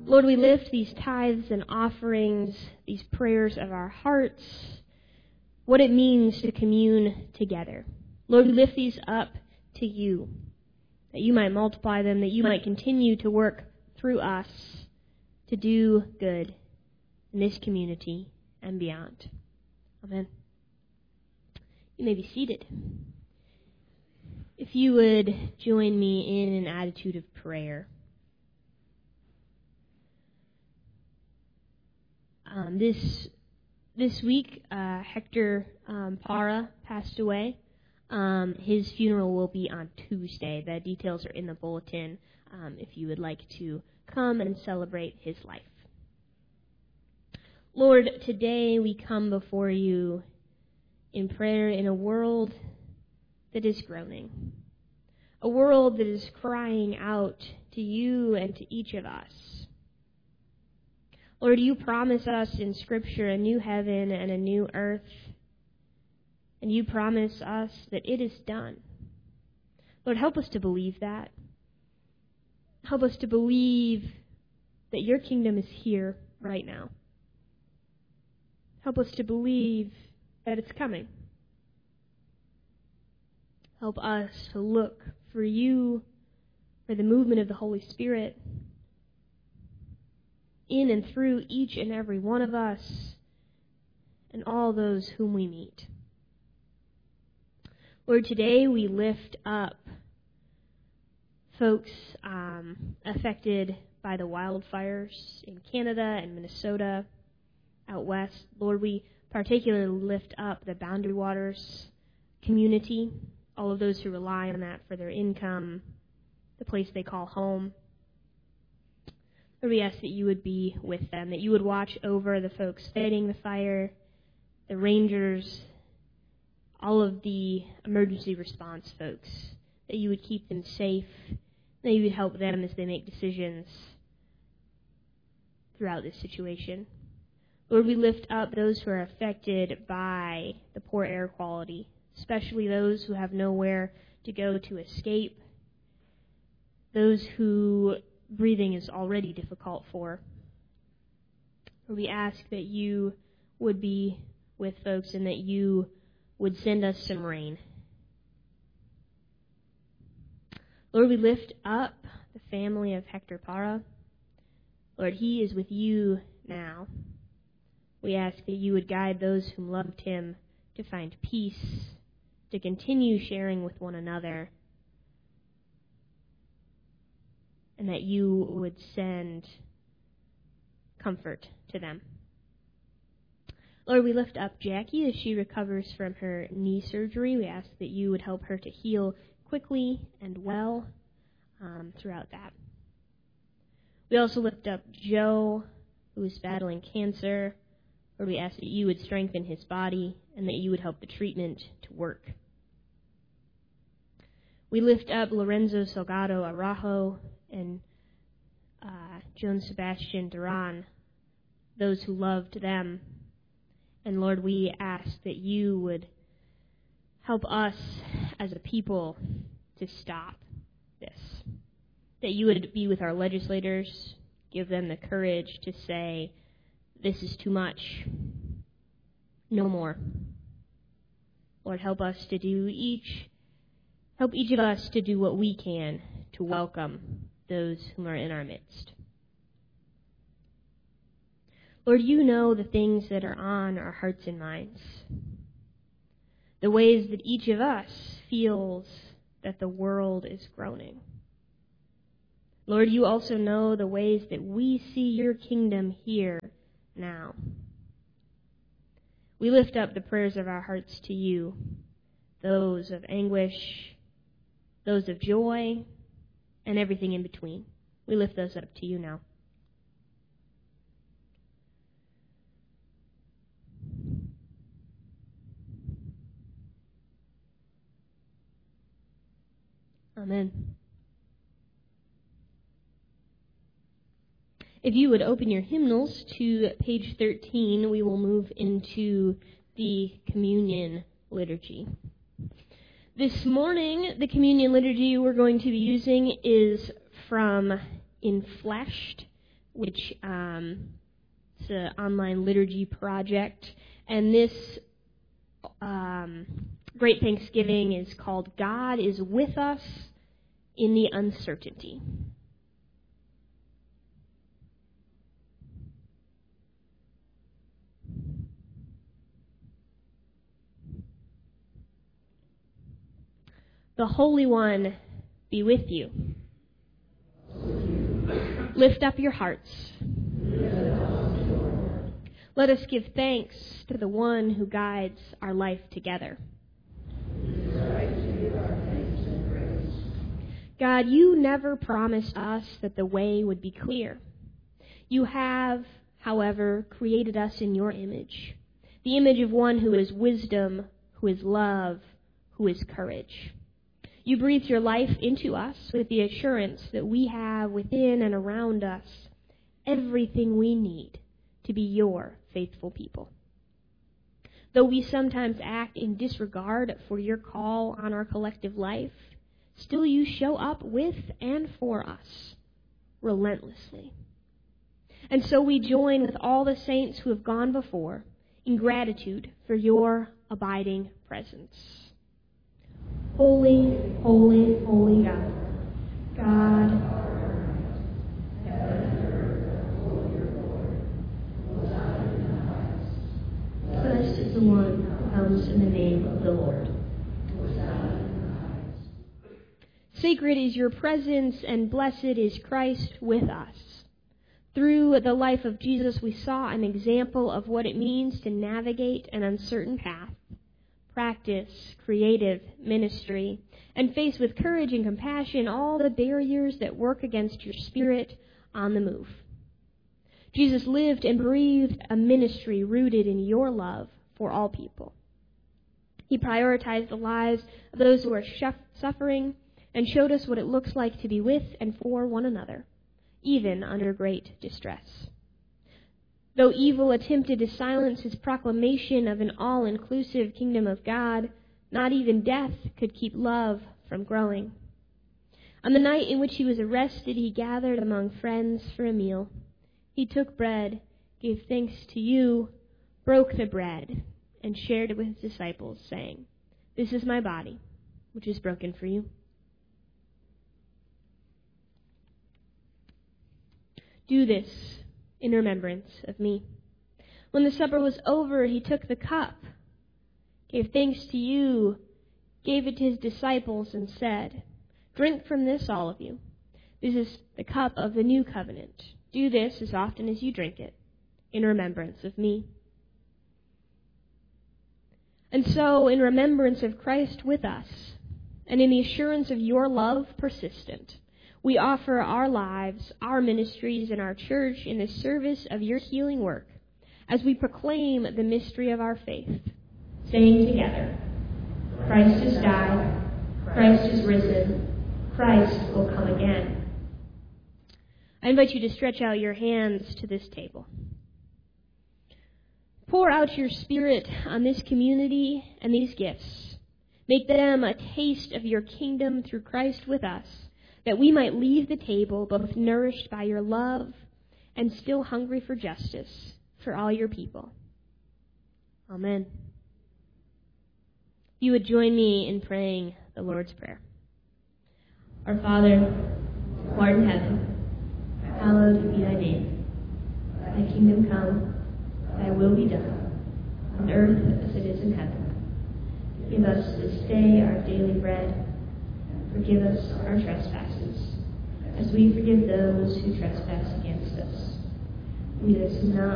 Lord, we lift these tithes and offerings, these prayers of our hearts, what it means to commune together. Lord, we lift these up to you, that you might multiply them, that you might continue to work through us to do good in this community and beyond. Amen. You may be seated. If you would join me in an attitude of prayer. This week, Hector Parra passed away. His funeral will be on Tuesday. The details are in the bulletin if you would like to come and celebrate his life. Lord, today we come before you in prayer in a world that is groaning, a world that is crying out to you and to each of us. Lord, you promise us in Scripture a new heaven and a new earth, and you promise us that it is done. Lord, help us to believe that. Help us to believe that your kingdom is here right now. Help us to believe that it's coming. Help us to look for you, for the movement of the Holy Spirit in and through each and every one of us and all those whom we meet. Lord, today we lift up folks affected by the wildfires in Canada and Minnesota, out west. Lord, we particularly lift up the Boundary Waters community, all of those who rely on that for their income, the place they call home. Lord, we ask that you would be with them, that you would watch over the folks fighting the fire, the rangers, all of the emergency response folks, that you would keep them safe, that you would help them as they make decisions throughout this situation. Lord, we lift up those who are affected by the poor air quality, especially those who have nowhere to go to escape, those who breathing is already difficult for. Lord, we ask that you would be with folks and that you would send us some rain. Lord, we lift up the family of Hector Parra. Lord, he is with you now. We ask that you would guide those who loved him to find peace, to continue sharing with one another, and that you would send comfort to them. Lord, we lift up Jackie as she recovers from her knee surgery. We ask that you would help her to heal quickly and well throughout that. We also lift up Joe, who is battling cancer. Lord, we ask that you would strengthen his body and that you would help the treatment to work. We lift up Lorenzo Salgado Araujo and Joan Sebastian Duran, those who loved them. And Lord, we ask that you would help us as a people to stop this, that you would be with our legislators, give them the courage to say, this is too much, no more. Lord, help each of us to do what we can to welcome those whom are in our midst. Lord, you know the things that are on our hearts and minds, the ways that each of us feels that the world is groaning. Lord, you also know the ways that we see your kingdom here now. We lift up the prayers of our hearts to you, those of anguish, those of joy, and everything in between. We lift those up to you now. Amen. If you would open your hymnals to page 13, we will move into the communion liturgy. This morning, the communion liturgy we're going to be using is from Infleshed, which it's an online liturgy project. And this Great Thanksgiving is called God is with us in the uncertainty. The Holy One be with you. Lift up your hearts. Let us give thanks to the one who guides our life together. God, you never promised us that the way would be clear. You have, however, created us in your image, the image of one who is wisdom, who is love, who is courage. You breathed your life into us with the assurance that we have within and around us everything we need to be your faithful people. Though we sometimes act in disregard for your call on our collective life, still you show up with and for us relentlessly. And so we join with all the saints who have gone before in gratitude for your abiding presence. Holy, holy, holy God, blessed is the one who comes in the name of the Lord. Sacred is your presence, and blessed is Christ with us. Through the life of Jesus, we saw an example of what it means to navigate an uncertain path, practice creative ministry, and face with courage and compassion all the barriers that work against your spirit on the move. Jesus lived and breathed a ministry rooted in your love for all people. He prioritized the lives of those who are suffering and showed us what it looks like to be with and for one another, even under great distress. Though evil attempted to silence his proclamation of an all-inclusive kingdom of God, not even death could keep love from growing. On the night in which he was arrested, he gathered among friends for a meal. He took bread, gave thanks to you, broke the bread, and shared it with his disciples, saying, "This is my body, which is broken for you. Do this in remembrance of me." When the supper was over, he took the cup, gave thanks to you, gave it to his disciples, and said, "Drink from this, all of you. This is the cup of the new covenant. Do this as often as you drink it, in remembrance of me." And so, in remembrance of Christ with us, and in the assurance of your love persistent, we offer our lives, our ministries, and our church in the service of your healing work as we proclaim the mystery of our faith, saying together, Christ has died, Christ is risen, Christ will come again. I invite you to stretch out your hands to this table. Pour out your Spirit on this community and these gifts. Make them a taste of your kingdom through Christ with us, that we might leave the table both nourished by your love and still hungry for justice for all your people. Amen. You would join me in praying the Lord's Prayer. Our Father, who art in heaven, hallowed be thy name. Thy kingdom come, thy will be done, on earth as it is in heaven. Give us this day our daily bread, and forgive us our trespasses, as we forgive those who trespass against us. Lead us not